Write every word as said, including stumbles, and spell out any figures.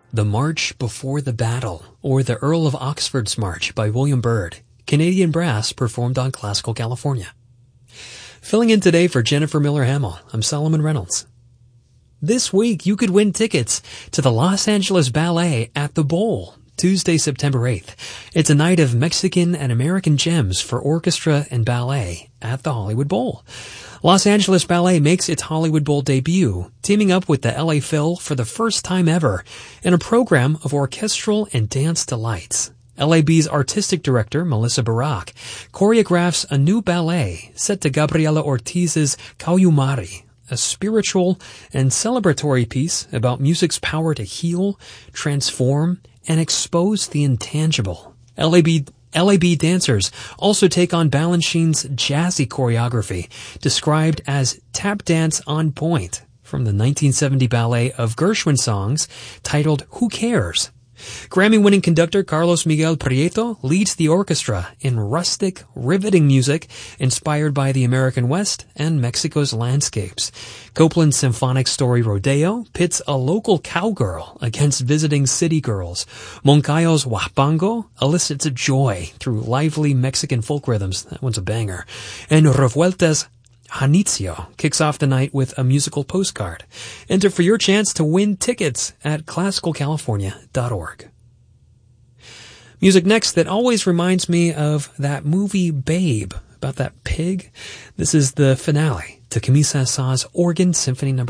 The March Before the Battle, or the Earl of Oxford's March by William Byrd, Canadian brass performed on Classical California. Filling in today for Jennifer Miller-Hamill, I'm Solomon Reynolds. This week, you could win tickets to the Los Angeles Ballet at the Bowl, Tuesday, September eighth. It's a night of Mexican and American gems for orchestra and ballet at the Hollywood Bowl. Los Angeles Ballet makes its Hollywood Bowl debut, teaming up with the L A Phil for the first time ever in a program of orchestral and dance delights. L A B's artistic director, Melissa Barak, choreographs a new ballet set to Gabriela Ortiz's Caullumari, a spiritual and celebratory piece about music's power to heal, transform, and expose the intangible. L A B L A B dancers also take on Balanchine's jazzy choreography, described as tap dance on point, from the nineteen seventy ballet of Gershwin songs titled Who Cares? Grammy-winning conductor Carlos Miguel Prieto leads the orchestra in rustic, riveting music inspired by the American West and Mexico's landscapes. Copeland's symphonic story Rodeo pits a local cowgirl against visiting city girls. Moncayo's Huapango elicits joy through lively Mexican folk rhythms. That one's a banger. And Revuelta's Janitzio kicks off the night with a musical postcard. Enter for your chance to win tickets at classical california dot org. Music next that always reminds me of that movie Babe, about that pig. This is the finale to Camille Saint-Saëns' Organ Symphony Number